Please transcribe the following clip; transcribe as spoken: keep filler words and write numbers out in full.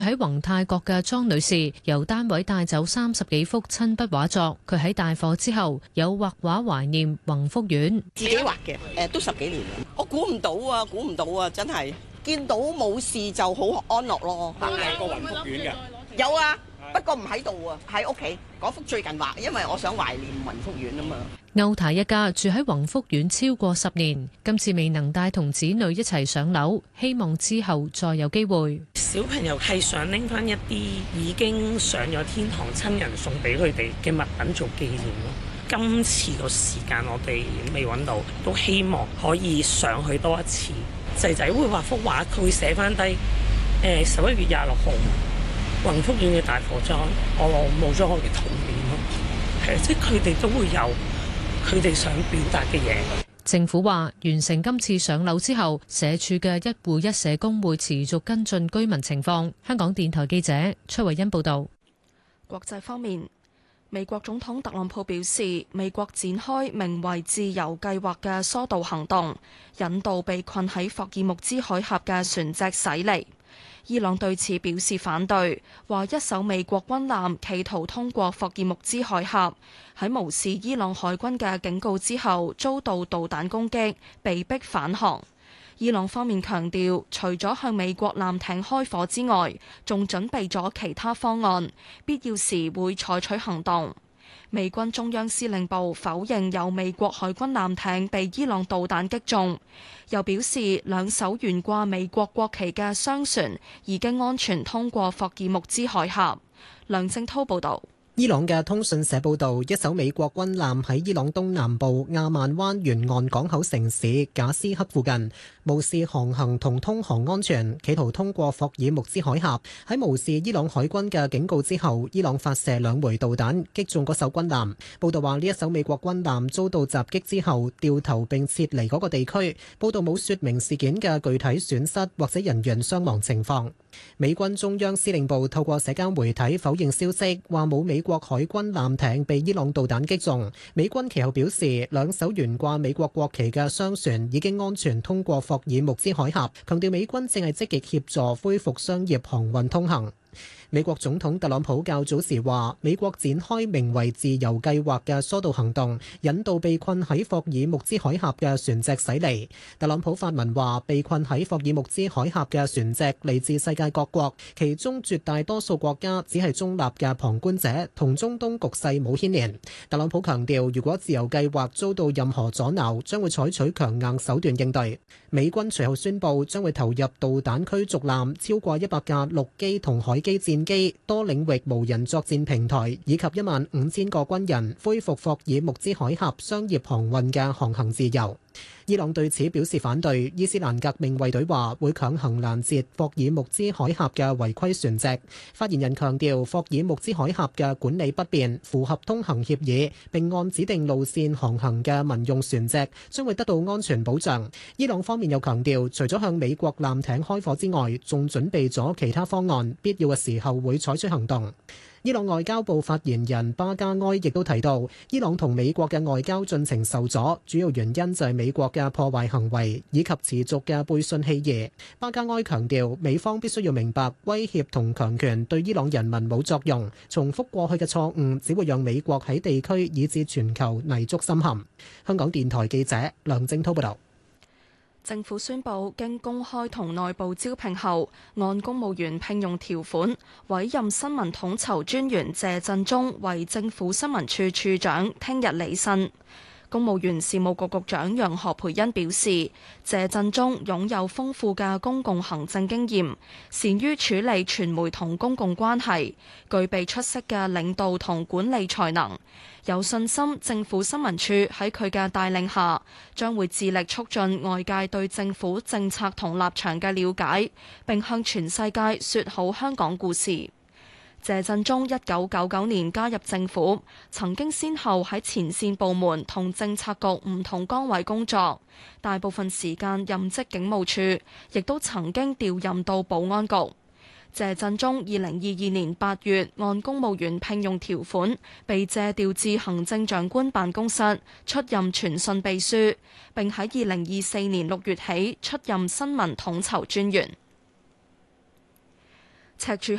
喺宏泰閣嘅莊女士由單位帶走三十幾幅親筆畫作，佢喺大火之後有畫畫懷念宏福苑。 自己畫嘅，誒都十幾年啦。我估唔到啊，估唔到啊，真係見到冇事就好安樂咯。 有冇個宏福苑嘅？ 有啊，不過唔喺度啊，喺屋企。嗰幅最近畫，因為我想懷念宏福苑啊嘛。 歐太一家住喺宏福苑超過十年，今次未能帶同子女一齊上樓，希望之後再有機會。 小朋友係想拎翻一啲已經上咗天堂親人送俾佢哋嘅物品做紀念咯。今次個時間我哋未揾到，都希望可以上去多一次。仔仔會畫幅畫，佢會寫翻低誒十一月廿六號宏福苑嘅大火災，我冇咗我嘅童年咯。係，即係佢哋都會有佢哋想表達嘅嘢。 政府話，完成今次上樓之後，社署嘅一戶一社工會持續跟進居民情況。香港電台記者崔慧欣報道。 國際方面，美國總統特朗普表示，美國展開名為自由計劃嘅疏導行動，引導被困喺霍爾木茲海峽嘅船隻駛離。伊朗對此表示反對，話一艘美國軍艦企圖通過霍爾木茲海峽，喺無視伊朗海軍嘅警告之後遭到導彈攻擊，被迫返航。伊朗方面強調，除咗向美國艦艇開火之外，仲準備咗其他方案，必要時會採取行動。美軍中央司令部否認有美國海軍艦艇被伊朗導彈擊中，又表示兩艘懸掛美國國旗嘅商船已經安全通過霍爾木茲海峽。梁正滔報導。 伊朗嘅通訊社報導，一艘美國軍艦喺伊朗東南部亞曼灣沿岸港口城市賈斯克附近，無視航行同通航安全，企圖通過霍爾木茲海峽。喺無視伊朗海軍嘅警告之後，伊朗發射兩枚導彈擊中嗰艘軍艦。報導話，呢一艘美國軍艦遭到襲擊之後掉頭並撤離嗰個地區。報導冇説明事件嘅具體損失或者人員傷亡情況。美軍中央司令部透過社交媒體否認消息，話冇美國海軍艦艇被伊朗導彈擊中。美軍其後表示，兩艘懸掛美國國旗嘅商船已經安全通過霍爾木茲海峽，強調美軍正係積極協助恢復商業航運通行。美國總統特朗普較早時話，美國展開名為自由計劃嘅疏導行動，引導被困喺霍爾木茲海峽嘅船隻駛離。特朗普發文話，被困喺霍爾木茲海峽嘅船隻嚟自世界各國，其中絕大多數國家只係中立嘅旁觀者，同中東局勢冇牽連。特朗普強調，如果自由計劃遭到任何阻撓，將會採取強硬手段應對。美軍隨後宣布，將會投入導彈驅逐艦超過一百架陸基同海基戰機、多領域無人作戰平台以及一萬五千個軍人，恢復霍爾木茲海峽商業航運嘅航行自由。伊朗對此表示反對，伊斯蘭革命衛隊話會強行攔截霍爾木茲海峽嘅違規船隻。發言人強調，霍爾木茲海峽嘅管理不便，符合通行協議，並按指定路線航行嘅民用船隻將會得到安全保障。伊朗方面又強調，除咗向美國艦艇開火之外，仲準備咗其他方案，必要嘅時候會採取行動。伊朗外交部發言人巴加埃亦都提到，伊朗同美國嘅外交進程受阻，主要原因就係美國嘅破壞行為以及持續嘅背信棄義。巴加埃強調，美方必須要明白，威脅同強權對伊朗人民冇作用，重複過去嘅錯誤只會讓美國喺地區以至全球泥足深陷。香港電台記者梁正滔報道。 政府宣布，經公開同內部招聘後，按公務員聘用條款委任新聞統籌專員謝振中為政府新聞處處長，聽日履新。公務員事務局局長楊何蓓茵表示，謝振中擁有豐富嘅公共行政經驗，善於處理傳媒同公共關係，具備出色嘅領導同管理才能，有信心政府新聞處喺佢嘅帶領下，將會致力促進外界對政府政策同立場嘅了解，並向全世界說好香港故事。謝振中一九九九年加入政府，曾經先後喺前線部門同政策局唔同崗位工作，大部分時間任職警務處，亦都曾經調任到保安局。謝振中二零二二年八月按公務員聘用條款被借調至行政長官辦公室出任傳訊秘書，並喺二零二四年六月起出任新聞統籌專員。 赤柱